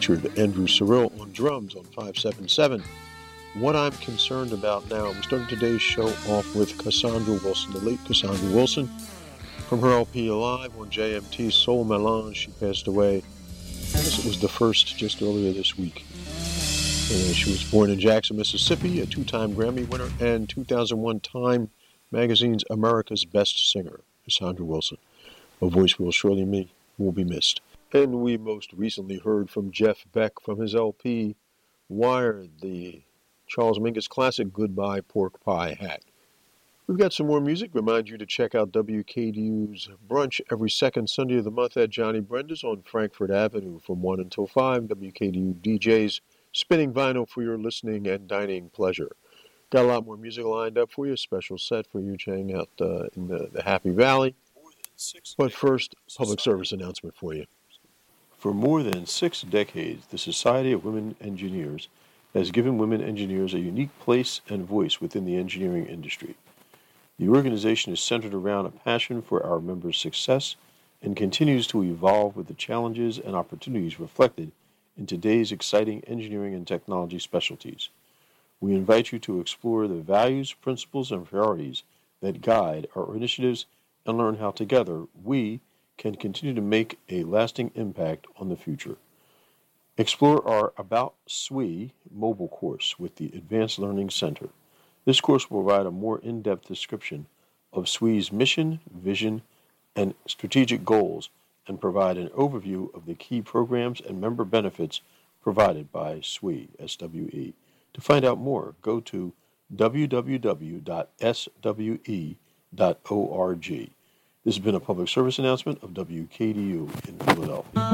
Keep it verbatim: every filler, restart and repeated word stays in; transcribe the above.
featured Andrew Cyril on drums on five seven seven. What I'm concerned about now, we started today's show off with Cassandra Wilson, the late Cassandra Wilson, from her L P Alive on J M T Soul Melange. She passed away, I guess it was the first, just earlier this week. And she was born in Jackson, Mississippi, a two-time Grammy winner and two thousand one Time Magazine's America's Best Singer, Cassandra Wilson. A voice will surely me will be missed. And we most recently heard from Jeff Beck from his L P Wired, the Charles Mingus classic Goodbye Pork Pie Hat. We've got some more music. Remind you to check out W K D U's brunch every second Sunday of the month at Johnny Brenda's on Frankfurt Avenue from one until five. W K D U D Js spinning vinyl for your listening and dining pleasure. Got a lot more music lined up for you, a special set for you to hang out uh, in the, the Happy Valley. But first, public service announcement for you. For more than six decades, the Society of Women Engineers has given women engineers a unique place and voice within the engineering industry. The organization is centered around a passion for our members' success and continues to evolve with the challenges and opportunities reflected in today's exciting engineering and technology specialties. We invite you to explore the values, principles, and priorities that guide our initiatives and learn how together we can continue to make a lasting impact on the future. Explore our About S W E mobile course with the Advanced Learning Center. This course will provide a more in-depth description of S W E's mission, vision, and strategic goals and provide an overview of the key programs and member benefits provided by S W E, S W E. To find out more, go to w w w dot s w e dot org. This has been a public service announcement of W K D U in Philadelphia.